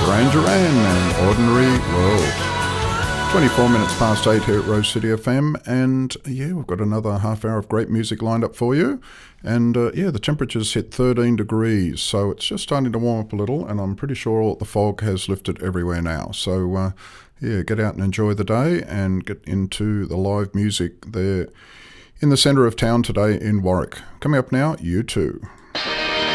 Duran Duran and Ordinary World. 24 minutes past 8 here at Rose City FM, and yeah, we've got another half hour of great music lined up for you. And yeah, the temperature's hit 13 degrees, so it's just starting to warm up a little, and I'm pretty sure all the fog has lifted everywhere now. So yeah, get out and enjoy the day and get into the live music there in the centre of town today in Warwick. Coming up now, U2.